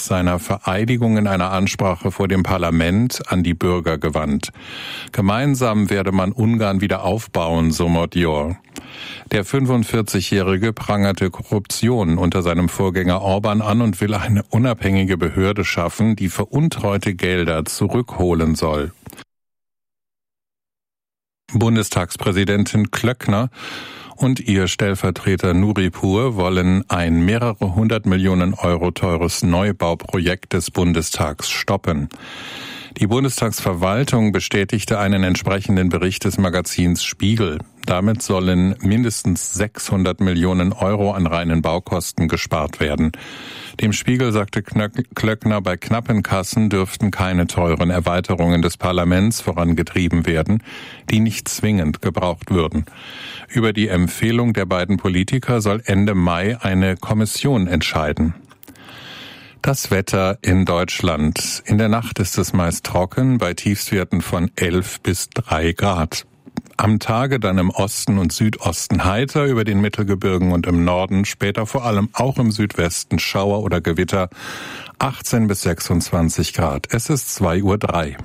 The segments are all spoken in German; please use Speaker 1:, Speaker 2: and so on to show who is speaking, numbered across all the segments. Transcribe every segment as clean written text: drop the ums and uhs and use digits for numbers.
Speaker 1: seiner Vereidigung in einer Ansprache vor dem Parlament an die Bürger gewandt. Gemeinsam werde man Ungarn wieder aufbauen, so Modior. Der 45-Jährige prangerte Korruption unter seinem Vorgänger Orban an und will eine unabhängige Behörde schaffen, die veruntreute Gelder zurückholen soll. Bundestagspräsidentin Klöckner und ihr Stellvertreter Nuripur wollen ein mehrere 100 Millionen Euro teures Neubauprojekt des Bundestags stoppen. Die Bundestagsverwaltung bestätigte einen entsprechenden Bericht des Magazins Spiegel. Damit sollen mindestens 600 Millionen Euro an reinen Baukosten gespart werden. Dem Spiegel sagte Klöckner, bei knappen Kassen dürften keine teuren Erweiterungen des Parlaments vorangetrieben werden, die nicht zwingend gebraucht würden. Über die Empfehlung der beiden Politiker soll Ende Mai eine Kommission entscheiden. Das Wetter in Deutschland. In der Nacht ist es meist trocken, bei Tiefstwerten von 11 bis 3 Grad. Am Tage dann im Osten und Südosten heiter, über den Mittelgebirgen und im Norden, später vor allem auch im Südwesten Schauer oder Gewitter, 18 bis 26 Grad. Es ist 2:03 Uhr.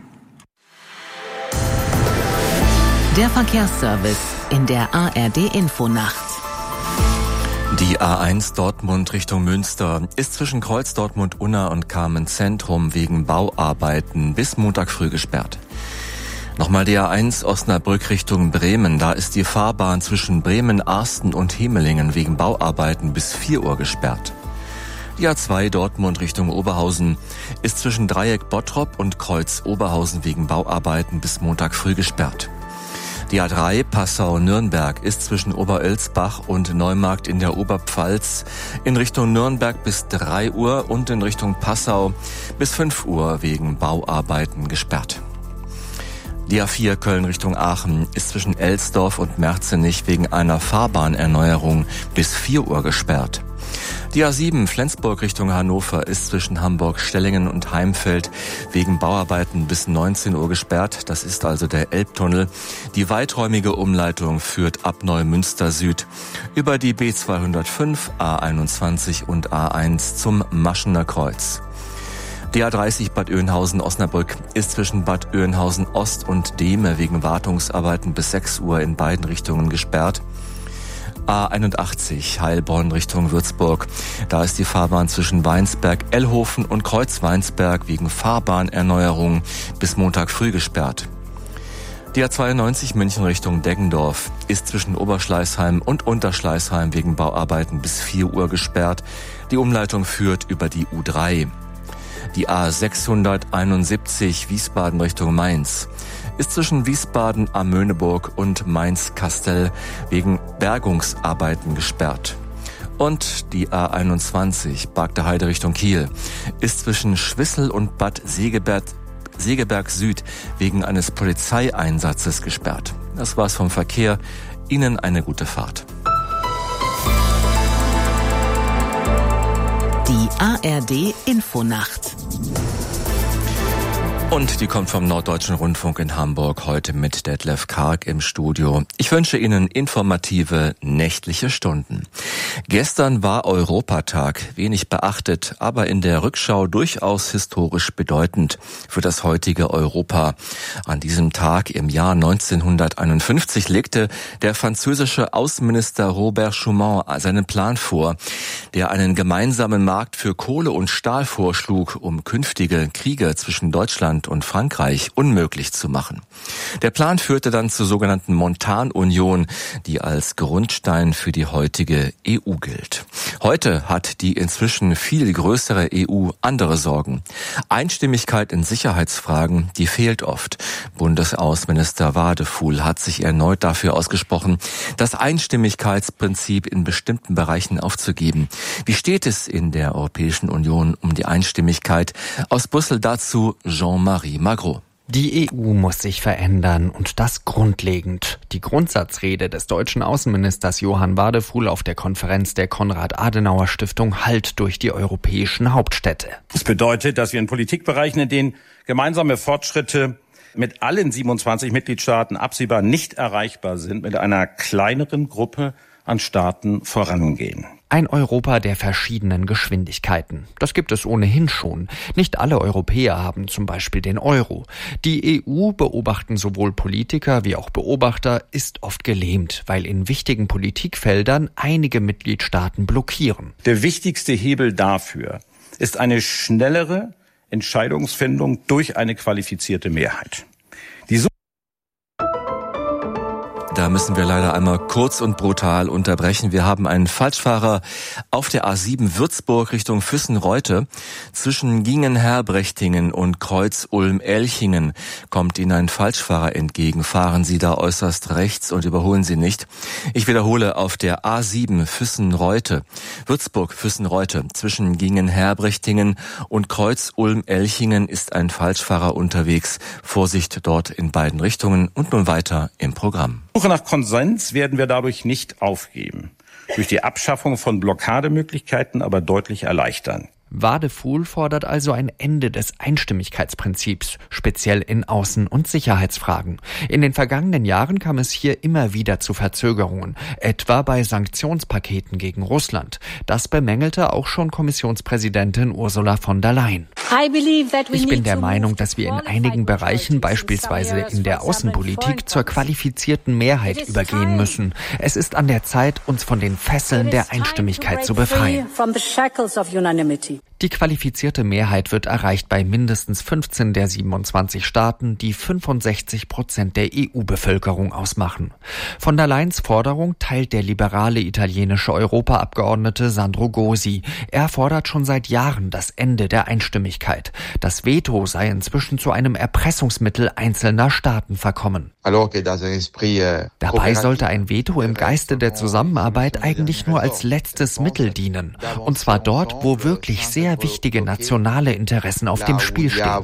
Speaker 2: Der Verkehrsservice in der ARD-Infonacht.
Speaker 3: Die A1 Dortmund Richtung Münster ist zwischen Kreuz Dortmund-Unna und Carmen-Zentrum wegen Bauarbeiten bis Montag früh gesperrt. Nochmal die A1 Osnabrück Richtung Bremen. Da ist die Fahrbahn zwischen Bremen, Arsten und Hemelingen wegen Bauarbeiten bis 4 Uhr gesperrt. Die A2 Dortmund Richtung Oberhausen ist zwischen Dreieck Bottrop und Kreuz Oberhausen wegen Bauarbeiten bis Montag früh gesperrt. Die A3 Passau-Nürnberg ist zwischen Oberölsbach und Neumarkt in der Oberpfalz in Richtung Nürnberg bis 3 Uhr und in Richtung Passau bis 5 Uhr wegen Bauarbeiten gesperrt. Die A4 Köln Richtung Aachen ist zwischen Elsdorf und Merzenich wegen einer Fahrbahnerneuerung bis 4 Uhr gesperrt. Die A7 Flensburg Richtung Hannover ist zwischen Hamburg-Stellingen und Heimfeld wegen Bauarbeiten bis 19 Uhr gesperrt. Das ist also der Elbtunnel. Die weiträumige Umleitung führt ab Neumünster Süd über die B205, A21 und A1 zum Maschener Kreuz. Die A30 Bad Oeynhausen-Osnabrück ist zwischen Bad Oeynhausen-Ost und Dehme wegen Wartungsarbeiten bis 6 Uhr in beiden Richtungen gesperrt. A81 Heilbronn Richtung Würzburg. Da ist die Fahrbahn zwischen Weinsberg-Ellhofen und Kreuz-Weinsberg wegen Fahrbahnerneuerung bis Montag früh gesperrt. Die A92 München Richtung Deggendorf ist zwischen Oberschleißheim und Unterschleißheim wegen Bauarbeiten bis 4 Uhr gesperrt. Die Umleitung führt über die U3. Die A671 Wiesbaden Richtung Mainz ist zwischen Wiesbaden am Möhneburg und Mainz-Kastel wegen Bergungsarbeiten gesperrt. Und die A21 Bagde Heide Richtung Kiel ist zwischen Schwissel und Bad Segeberg Süd wegen eines Polizeieinsatzes gesperrt. Das war's vom Verkehr. Ihnen eine gute Fahrt.
Speaker 2: Die ARD Infonacht.
Speaker 3: Und die kommt vom Norddeutschen Rundfunk in Hamburg, heute mit Detlef Karg im Studio. Ich wünsche Ihnen informative nächtliche Stunden. Gestern war Europatag, wenig beachtet, aber in der Rückschau durchaus historisch bedeutend für das heutige Europa. An diesem Tag im Jahr 1951 legte der französische Außenminister Robert Schuman seinen Plan vor, der einen gemeinsamen Markt für Kohle und Stahl vorschlug, um künftige Kriege zwischen Deutschland und Frankreich unmöglich zu machen. Der Plan führte dann zur sogenannten Montanunion, die als Grundstein für die heutige EU gilt. Heute hat die inzwischen viel größere EU andere Sorgen. Einstimmigkeit in Sicherheitsfragen, die fehlt oft. Bundesaußenminister Wadefuhl hat sich erneut dafür ausgesprochen, das Einstimmigkeitsprinzip in bestimmten Bereichen aufzugeben. Wie steht es in der Europäischen Union um die Einstimmigkeit? Aus Brüssel dazu Jean-Marie Magro.
Speaker 4: Die EU muss sich verändern und das grundlegend. Die Grundsatzrede des deutschen Außenministers Johann Wadefuhl auf der Konferenz der Konrad-Adenauer-Stiftung hallt durch die europäischen Hauptstädte.
Speaker 5: Das bedeutet, dass wir in Politikbereichen, in denen gemeinsame Fortschritte mit allen 27 Mitgliedstaaten absehbar nicht erreichbar sind, mit einer kleineren Gruppe an Staaten vorangehen.
Speaker 4: Ein Europa der verschiedenen Geschwindigkeiten. Das gibt es ohnehin schon. Nicht alle Europäer haben zum Beispiel den Euro. Die EU, beobachten sowohl Politiker wie auch Beobachter, ist oft gelähmt, weil in wichtigen Politikfeldern einige Mitgliedstaaten blockieren.
Speaker 5: Der wichtigste Hebel dafür ist eine schnellere Entscheidungsfindung durch eine qualifizierte Mehrheit.
Speaker 3: Da müssen wir leider einmal kurz und brutal unterbrechen. Wir haben einen Falschfahrer auf der A7 Würzburg Richtung Füssen-Reute. Zwischen Gingen-Herbrechtingen und Kreuz-Ulm-Elchingen kommt Ihnen ein Falschfahrer entgegen. Fahren Sie da äußerst rechts und überholen Sie nicht. Ich wiederhole, auf der A7 Füssen-Reute, Würzburg-Füssen-Reute. Zwischen Gingen-Herbrechtingen und Kreuz-Ulm-Elchingen ist ein Falschfahrer unterwegs. Vorsicht dort in beiden Richtungen und nun weiter im Programm.
Speaker 5: Suche nach Konsens werden wir dadurch nicht aufgeben. Durch die Abschaffung von Blockademöglichkeiten aber deutlich erleichtern.
Speaker 4: Wadefuhl fordert also ein Ende des Einstimmigkeitsprinzips, speziell in Außen- und Sicherheitsfragen. In den vergangenen Jahren kam es hier immer wieder zu Verzögerungen, etwa bei Sanktionspaketen gegen Russland. Das bemängelte auch schon Kommissionspräsidentin Ursula von der Leyen. Ich bin der Meinung, dass wir in einigen Bereichen, beispielsweise in der Außenpolitik, zur qualifizierten Mehrheit übergehen müssen. Es ist an der Zeit, uns von den Fesseln der Einstimmigkeit zu befreien. Die qualifizierte Mehrheit wird erreicht bei mindestens 15 der 27 Staaten, die 65% der EU-Bevölkerung ausmachen. Von der Leyens Forderung teilt der liberale italienische Europaabgeordnete Sandro Gosi. Er fordert schon seit Jahren das Ende der Einstimmigkeit. Das Veto sei inzwischen zu einem Erpressungsmittel einzelner Staaten verkommen. Dabei sollte ein Veto im Geiste der Zusammenarbeit eigentlich nur als letztes Mittel dienen. Und zwar dort, wo wirklich sehr wichtige nationale Interessen auf dem Spiel stehen.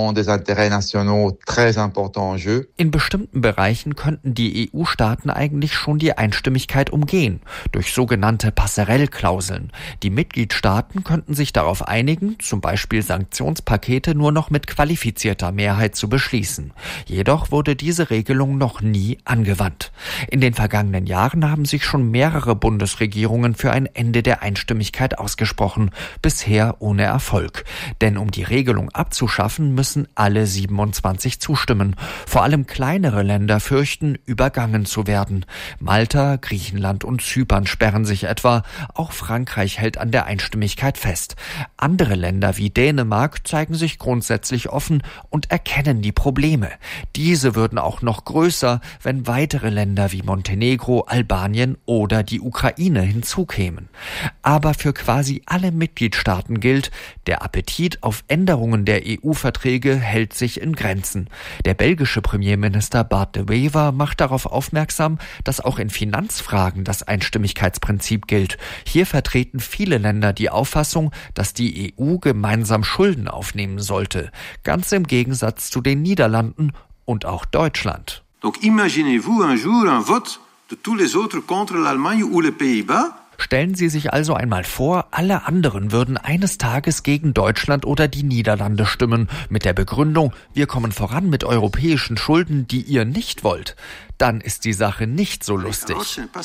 Speaker 4: In bestimmten Bereichen könnten die EU-Staaten eigentlich schon die Einstimmigkeit umgehen, durch sogenannte Passerelle-Klauseln. Die Mitgliedstaaten könnten sich darauf einigen, zum Beispiel Sanktionspakete nur noch mit qualifizierter Mehrheit zu beschließen. Jedoch wurde diese Regelung noch nie angewandt. In den vergangenen Jahren haben sich schon mehrere Bundesregierungen für ein Ende der Einstimmigkeit ausgesprochen, bisher ohne Erfolg. Denn um die Regelung abzuschaffen, müssen alle 27 zustimmen. Vor allem kleinere Länder fürchten, übergangen zu werden. Malta, Griechenland und Zypern sperren sich etwa. Auch Frankreich hält an der Einstimmigkeit fest. Andere Länder wie Dänemark zeigen sich grundsätzlich offen und erkennen die Probleme. Diese würden auch noch größer, wenn weitere Länder wie Montenegro, Albanien oder die Ukraine hinzukämen. Aber für quasi alle Mitgliedstaaten gilt, der Appetit auf Änderungen der EU-Verträge hält sich in Grenzen. Der belgische Premierminister Bart de Wever macht darauf aufmerksam, dass auch in Finanzfragen das Einstimmigkeitsprinzip gilt. Hier vertreten viele Länder die Auffassung, dass die EU gemeinsam Schulden aufnehmen sollte. Ganz im Gegensatz zu den Niederlanden und auch Deutschland.
Speaker 6: Donc imaginez-vous un jour un vote de tous les autres contre l'Allemagne ou les Pays-Bas?
Speaker 4: Stellen Sie sich also einmal vor, alle anderen würden eines Tages gegen Deutschland oder die Niederlande stimmen, mit der Begründung, wir kommen voran mit europäischen Schulden, die ihr nicht wollt. Dann ist die Sache nicht so lustig.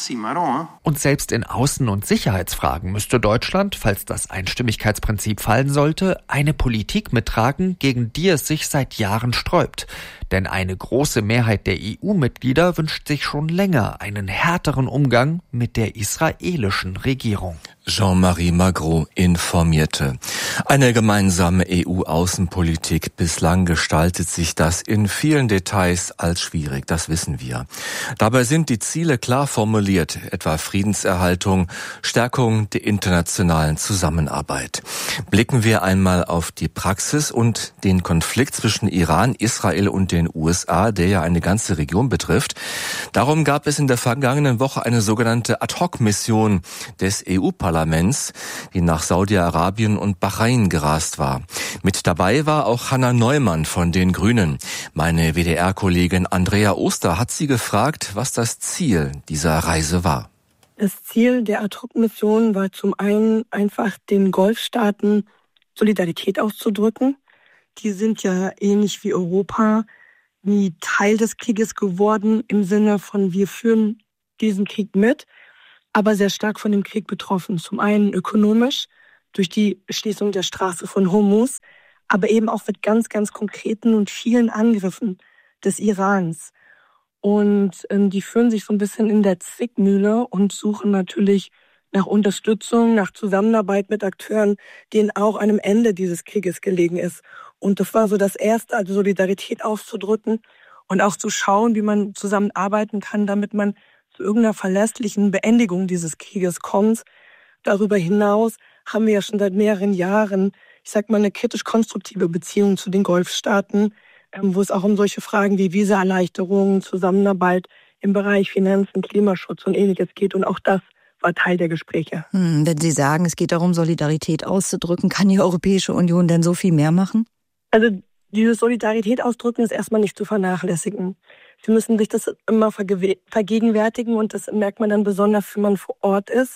Speaker 4: Und selbst in Außen- und Sicherheitsfragen müsste Deutschland, falls das Einstimmigkeitsprinzip fallen sollte, eine Politik mittragen, gegen die es sich seit Jahren sträubt. Denn eine große Mehrheit der EU-Mitglieder wünscht sich schon länger einen härteren Umgang mit der israelischen Regierung.
Speaker 3: Jean-Marie Magro informierte. Eine gemeinsame EU-Außenpolitik. Bislang gestaltet sich das in vielen Details als schwierig, das wissen wir. Dabei sind die Ziele klar formuliert, etwa Friedenserhaltung, Stärkung der internationalen Zusammenarbeit. Blicken wir einmal auf die Praxis und den Konflikt zwischen Iran, Israel und den USA, der ja eine ganze Region betrifft. Darum gab es in der vergangenen Woche eine sogenannte Ad-Hoc-Mission des EU-Parlaments, die nach Saudi-Arabien und Bahrain gereist war. Mit dabei war auch Hanna Neumann von den Grünen. Meine WDR-Kollegin Andrea Oster hat sie gefragt, was das Ziel dieser Reise war.
Speaker 7: Das Ziel der Ad-Hoc-Mission war zum einen einfach den Golfstaaten Solidarität auszudrücken. Die sind ja ähnlich wie Europa nie Teil des Krieges geworden, im Sinne von wir führen diesen Krieg mit. aber sehr stark von dem Krieg betroffen. Zum einen ökonomisch durch die Schließung der Straße von Hormuz, aber eben auch mit ganz, ganz konkreten und vielen Angriffen des Irans. Und die fühlen sich so ein bisschen in der Zwickmühle und suchen natürlich nach Unterstützung, nach Zusammenarbeit mit Akteuren, denen auch einem Ende dieses Krieges gelegen ist. Und das war so das Erste, also Solidarität auszudrücken und auch zu schauen, wie man zusammenarbeiten kann, damit man zu irgendeiner verlässlichen Beendigung dieses Krieges kommt. Darüber hinaus haben wir ja schon seit mehreren Jahren, ich sag mal, eine kritisch-konstruktive Beziehung zu den Golfstaaten, wo es auch um solche Fragen wie Visaerleichterungen, Zusammenarbeit im Bereich Finanzen, Klimaschutz und Ähnliches geht. Und auch das war Teil der Gespräche.
Speaker 8: Wenn Sie sagen, es geht darum, Solidarität auszudrücken, kann die Europäische Union denn so viel mehr machen?
Speaker 7: Also diese Solidarität ausdrücken ist erstmal nicht zu vernachlässigen. Sie müssen sich das immer vergegenwärtigen und das merkt man dann besonders, wenn man vor Ort ist.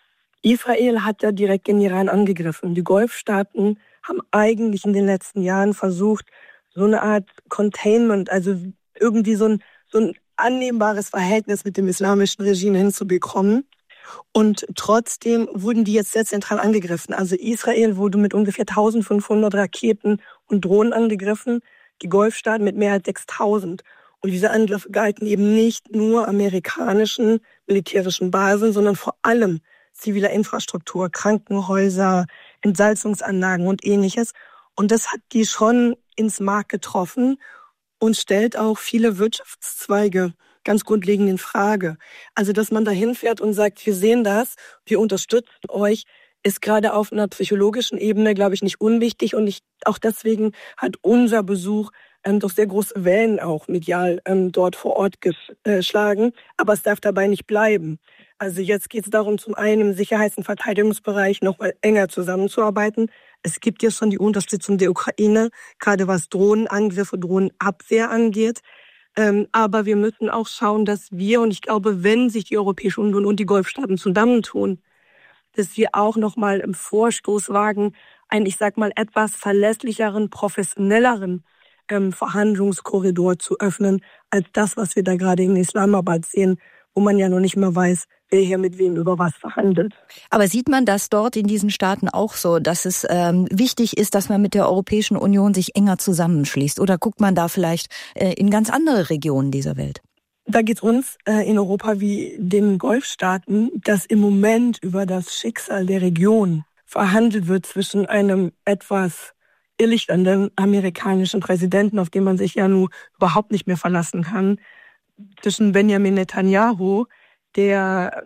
Speaker 7: Israel hat ja direkt den Iran angegriffen. Die Golfstaaten haben eigentlich in den letzten Jahren versucht, so eine Art Containment, also irgendwie so ein annehmbares Verhältnis mit dem islamischen Regime hinzubekommen. Und trotzdem wurden die jetzt sehr zentral angegriffen. Also Israel wurde mit ungefähr 1500 Raketen und Drohnen angegriffen, die Golfstaaten mit mehr als 6000. Und diese Angriffe galten eben nicht nur amerikanischen militärischen Basen, sondern vor allem ziviler Infrastruktur, Krankenhäuser, Entsalzungsanlagen und Ähnliches. Und das hat die schon ins Mark getroffen und stellt auch viele Wirtschaftszweige ganz grundlegend in Frage. Also, dass man da hinfährt und sagt, wir sehen das, wir unterstützen euch, ist gerade auf einer psychologischen Ebene, glaube ich, nicht unwichtig. Und auch deswegen hat unser Besuch doch sehr große Wellen auch medial dort vor Ort geschlagen. Aber es darf dabei nicht bleiben. Also jetzt geht es darum, zum einen im Sicherheits- und Verteidigungsbereich noch mal enger zusammenzuarbeiten. Es gibt ja schon die Unterstützung der Ukraine, gerade was Drohnenangriffe, Drohnenabwehr angeht. Aber wir müssen auch schauen, dass wir, und ich glaube, wenn sich die Europäische Union und die Golfstaaten zusammentun, dass wir auch nochmal im Vorstoß wagen, einen, ich sag mal, etwas verlässlicheren, professionelleren Verhandlungskorridor zu öffnen, als das, was wir da gerade in Islamabad sehen, wo man ja noch nicht mehr weiß, wer hier mit wem über was verhandelt.
Speaker 8: Aber sieht man das dort in diesen Staaten auch so, dass es wichtig ist, dass man mit der Europäischen Union sich enger zusammenschließt? Oder guckt man da vielleicht in ganz andere Regionen dieser Welt?
Speaker 7: Da geht es uns in Europa wie den Golfstaaten, dass im Moment über das Schicksal der Region verhandelt wird zwischen einem etwas irrlichternden amerikanischen Präsidenten, auf den man sich ja nun überhaupt nicht mehr verlassen kann, zwischen Benjamin Netanyahu, der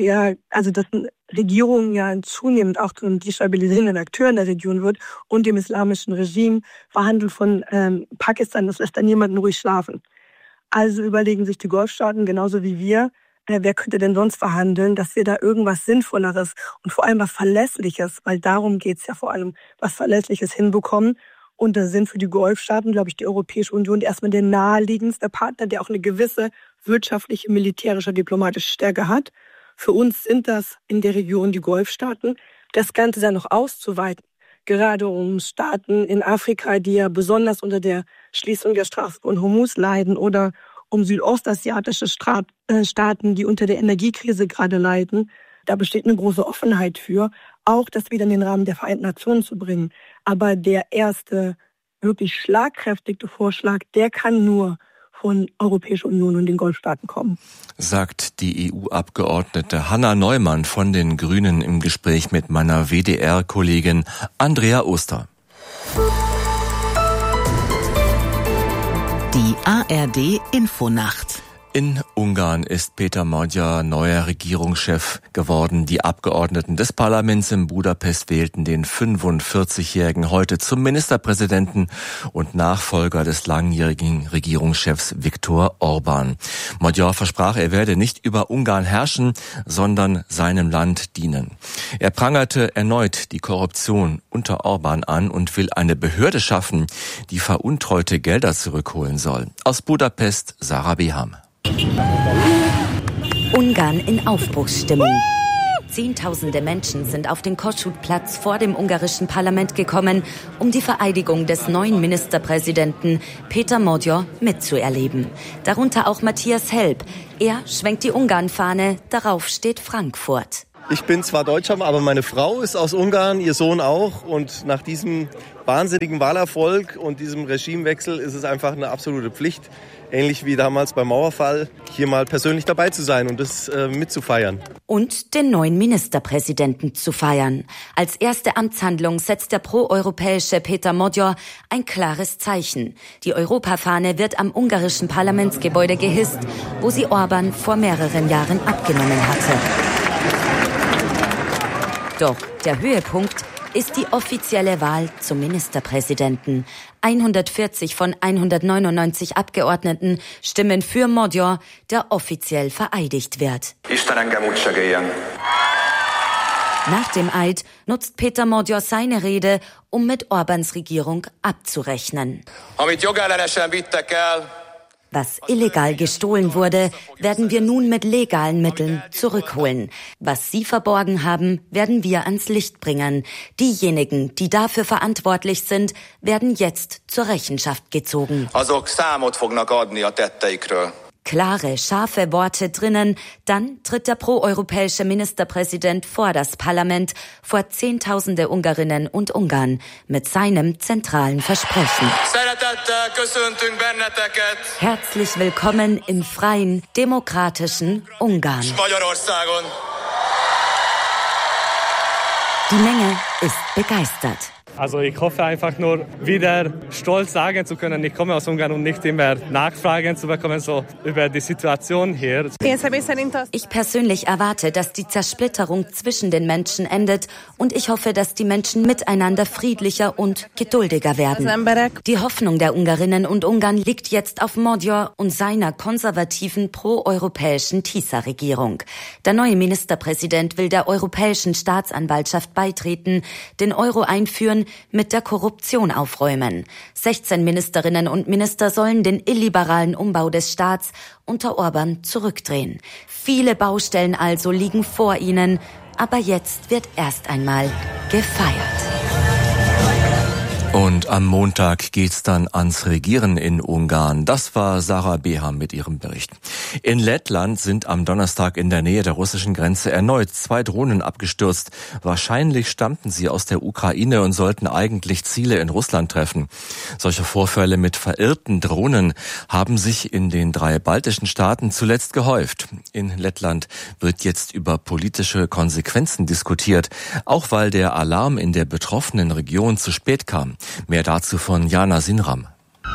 Speaker 7: dessen Regierung ja zunehmend auch zu einem destabilisierenden Akteur in der Region wird, und dem islamischen Regime, verhandelt von Pakistan, das lässt dann niemanden ruhig schlafen. Also überlegen sich die Golfstaaten genauso wie wir, wer könnte denn sonst verhandeln, dass wir da irgendwas Sinnvolleres und vor allem was Verlässliches, weil darum geht's ja vor allem, was Verlässliches hinbekommen. Und da sind für die Golfstaaten, glaube ich, die Europäische Union erstmal der naheliegendste Partner, der auch eine gewisse wirtschaftliche, militärische, diplomatische Stärke hat. Für uns sind das in der Region die Golfstaaten. Das Ganze dann noch auszuweiten, gerade um Staaten in Afrika, die ja besonders unter der Schließung der Straße von Hormuz leiden, oder um südostasiatische Staaten, die unter der Energiekrise gerade leiden. Da besteht eine große Offenheit für, auch das wieder in den Rahmen der Vereinten Nationen zu bringen. Aber der erste wirklich schlagkräftige Vorschlag, der kann nur von Europäischer Union und den Golfstaaten kommen.
Speaker 3: Sagt die EU-Abgeordnete Hanna Neumann von den Grünen im Gespräch mit meiner WDR-Kollegin Andrea Oster.
Speaker 2: Die ARD Infonacht.
Speaker 3: In Ungarn ist Peter Magyar neuer Regierungschef geworden. Die Abgeordneten des Parlaments in Budapest wählten den 45-Jährigen heute zum Ministerpräsidenten und Nachfolger des langjährigen Regierungschefs Viktor Orbán. Magyar versprach, er werde nicht über Ungarn herrschen, sondern seinem Land dienen. Er prangerte erneut die Korruption unter Orbán an und will eine Behörde schaffen, die veruntreute Gelder zurückholen soll. Aus Budapest, Sarah Beham.
Speaker 9: Ungarn in Aufbruchsstimmung. Zehntausende Menschen sind auf den Kossuth-Platz vor dem ungarischen Parlament gekommen, um die Vereidigung des neuen Ministerpräsidenten Péter Magyar mitzuerleben. Darunter auch Matthias Helb. Er schwenkt die Ungarn-Fahne, darauf steht Frankfurt.
Speaker 10: Ich bin zwar Deutscher, aber meine Frau ist aus Ungarn, ihr Sohn auch. Und nach diesem wahnsinnigen Wahlerfolg und diesem Regimewechsel ist es einfach eine absolute Pflicht, ähnlich wie damals beim Mauerfall, hier mal persönlich dabei zu sein und das mitzufeiern.
Speaker 9: Und den neuen Ministerpräsidenten zu feiern. Als erste Amtshandlung setzt der proeuropäische Péter Magyar ein klares Zeichen. Die Europafahne wird am ungarischen Parlamentsgebäude gehisst, wo sie Orbán vor mehreren Jahren abgenommen hatte. Doch der Höhepunkt ist die offizielle Wahl zum Ministerpräsidenten. 140 von 199 Abgeordneten stimmen für Magyar, der offiziell vereidigt wird. Nach dem Eid nutzt Péter Magyar seine Rede, um mit Orbáns Regierung abzurechnen. Was illegal gestohlen wurde, werden wir nun mit legalen Mitteln zurückholen. Was Sie verborgen haben, werden wir ans Licht bringen. Diejenigen, die dafür verantwortlich sind, werden jetzt zur Rechenschaft gezogen. Klare, scharfe Worte drinnen, dann tritt der proeuropäische Ministerpräsident vor das Parlament, vor Zehntausende Ungarinnen und Ungarn, mit seinem zentralen Versprechen. Herzlich willkommen im freien, demokratischen Ungarn. Die Menge ist begeistert.
Speaker 11: Also ich hoffe einfach nur, wieder stolz sagen zu können, ich komme aus Ungarn und nicht immer Nachfragen zu bekommen, so über die Situation hier.
Speaker 9: Ich persönlich erwarte, dass die Zersplitterung zwischen den Menschen endet und ich hoffe, dass die Menschen miteinander friedlicher und geduldiger werden. Die Hoffnung der Ungarinnen und Ungarn liegt jetzt auf Magyar und seiner konservativen proeuropäischen TISA-Regierung. Der neue Ministerpräsident will der Europäischen Staatsanwaltschaft beitreten, den Euro einführen, mit der Korruption aufräumen. 16 Ministerinnen und Minister sollen den illiberalen Umbau des Staats unter Orbán zurückdrehen. Viele Baustellen also liegen vor ihnen, aber jetzt wird erst einmal gefeiert.
Speaker 3: Und am Montag geht's dann ans Regieren in Ungarn. Das war Sarah Beham mit ihrem Bericht. In Lettland sind am Donnerstag in der Nähe der russischen Grenze erneut 2 Drohnen abgestürzt. Wahrscheinlich stammten sie aus der Ukraine und sollten eigentlich Ziele in Russland treffen. Solche Vorfälle mit verirrten Drohnen haben sich in den 3 baltischen Staaten zuletzt gehäuft. In Lettland wird jetzt über politische Konsequenzen diskutiert, auch weil der Alarm in der betroffenen Region zu spät kam. Mehr dazu von Jana Sinram.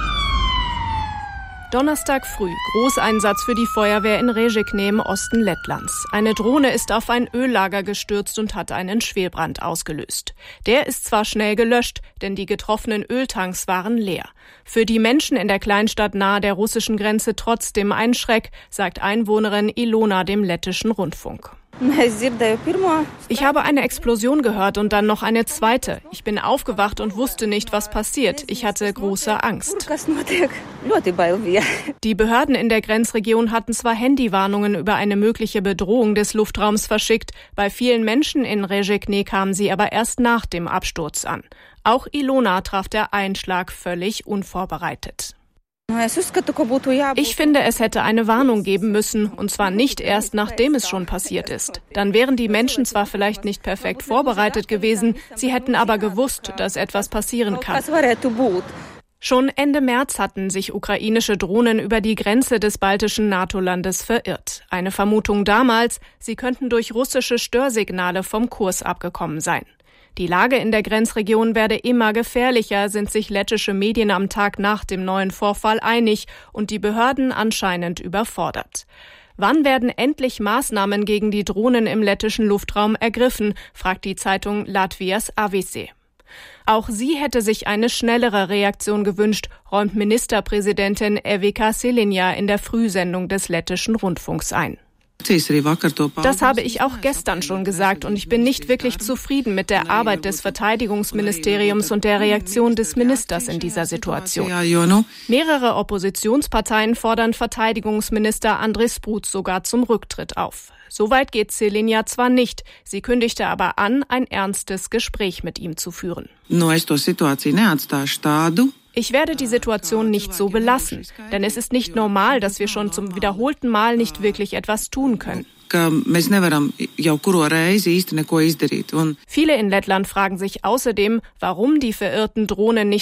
Speaker 12: Donnerstag früh, Großeinsatz für die Feuerwehr in Řečany im Osten Lettlands. Eine Drohne ist auf ein Öllager gestürzt und hat einen Schwelbrand ausgelöst. Der ist zwar schnell gelöscht, denn die getroffenen Öltanks waren leer. Für die Menschen in der Kleinstadt nahe der russischen Grenze trotzdem ein Schreck, sagt Einwohnerin Ilona dem lettischen Rundfunk. Ich habe eine Explosion gehört und dann noch eine zweite. Ich bin aufgewacht und wusste nicht, was passiert. Ich hatte große Angst. Die Behörden in der Grenzregion hatten zwar Handywarnungen über eine mögliche Bedrohung des Luftraums verschickt. Bei vielen Menschen in Řečany kamen sie aber erst nach dem Absturz an. Auch Ilona traf der Einschlag völlig unvorbereitet. Ich finde, es hätte eine Warnung geben müssen, und zwar nicht erst, nachdem es schon passiert ist. Dann wären die Menschen zwar vielleicht nicht perfekt vorbereitet gewesen, sie hätten aber gewusst, dass etwas passieren kann. Schon Ende März hatten sich ukrainische Drohnen über die Grenze des baltischen NATO-Landes verirrt. Eine Vermutung damals, sie könnten durch russische Störsignale vom Kurs abgekommen sein. Die Lage in der Grenzregion werde immer gefährlicher, sind sich lettische Medien am Tag nach dem neuen Vorfall einig und die Behörden anscheinend überfordert. Wann werden endlich Maßnahmen gegen die Drohnen im lettischen Luftraum ergriffen, fragt die Zeitung Latvijas Avise. Auch sie hätte sich eine schnellere Reaktion gewünscht, räumt Ministerpräsidentin Evika Šileņa in der Frühsendung des lettischen Rundfunks ein. Das habe ich auch gestern schon gesagt und ich bin nicht wirklich zufrieden mit der Arbeit des Verteidigungsministeriums und der Reaktion des Ministers in dieser Situation. Mehrere Oppositionsparteien fordern Verteidigungsminister Andris Brut sogar zum Rücktritt auf. Soweit geht Selinja zwar nicht, sie kündigte aber an, ein ernstes Gespräch mit ihm zu führen. Ich werde die Situation nicht so belassen, denn es ist nicht normal, dass wir schon zum wiederholten Mal nicht wirklich etwas tun können. Viele in Lettland fragen sich außerdem, warum die verirrten Drohnen nicht